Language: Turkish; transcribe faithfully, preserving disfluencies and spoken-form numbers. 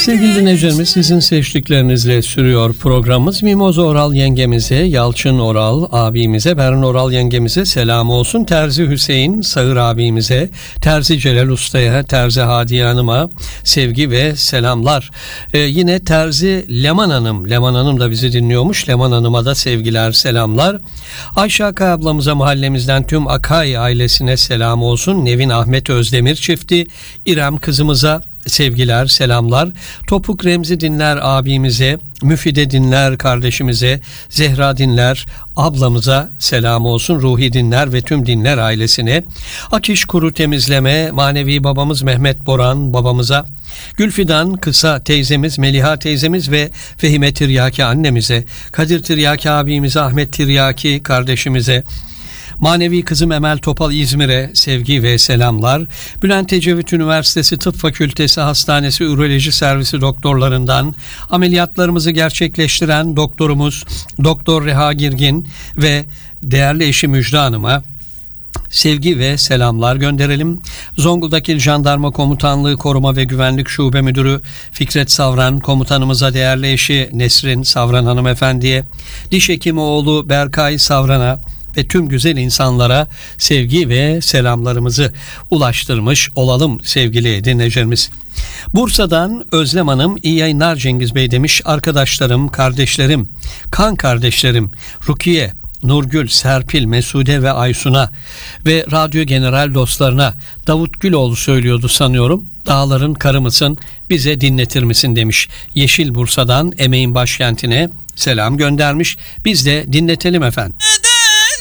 Sevgili dinleyicilerimiz, sizin seçtiklerinizle sürüyor programımız. Mimoza Oral yengemize, Yalçın Oral abimize, Beren Oral yengemize selam olsun. Terzi Hüseyin Sağır abimize, Terzi Celal Usta'ya, Terzi Hadiye Hanım'a sevgi ve selamlar. Ee, yine Terzi Leman Hanım, Leman Hanım da bizi dinliyormuş. Leman Hanım'a da sevgiler, selamlar. Ayşe Akay ablamıza, mahallemizden tüm Akay ailesine selam olsun. Nevin Ahmet Özdemir çifti, İrem kızımıza sevgiler, selamlar. Topuk Remzi Dinler abimize, Müfide Dinler kardeşimize, Zehra Dinler ablamıza selam olsun. Ruhi Dinler ve tüm Dinler ailesine. Akiş Kuru Temizleme, manevi babamız Mehmet Boran babamıza, Gülfidan Kısa teyzemiz, Meliha teyzemiz ve Fehime Tiryaki annemize, Kadir Tiryaki abimize, Ahmet Tiryaki kardeşimize, manevi kızım Emel Topal İzmir'e sevgi ve selamlar. Bülent Ecevit Üniversitesi Tıp Fakültesi Hastanesi Üroloji Servisi doktorlarından ameliyatlarımızı gerçekleştiren doktorumuz Doktor Reha Girgin ve değerli eşi Müjde Hanım'a sevgi ve selamlar gönderelim. Zonguldak İl Jandarma Komutanlığı Koruma ve Güvenlik Şube Müdürü Fikret Savran komutanımıza, değerli eşi Nesrin Savran hanımefendiye, diş hekimi oğlu Berkay Savran'a ve tüm güzel insanlara sevgi ve selamlarımızı ulaştırmış olalım sevgili dinleyicilerimiz. Bursa'dan Özlem Hanım iyi yayınlar Cengiz Bey demiş. Arkadaşlarım, kardeşlerim, kan kardeşlerim Rukiye, Nurgül, Serpil, Mesude ve Aysun'a ve radyo general dostlarına, Davut Güloğlu söylüyordu sanıyorum, dağların karı mısın, bize dinletir misin demiş. Yeşil Bursa'dan emeğin başkentine selam göndermiş. Biz de dinletelim efendim.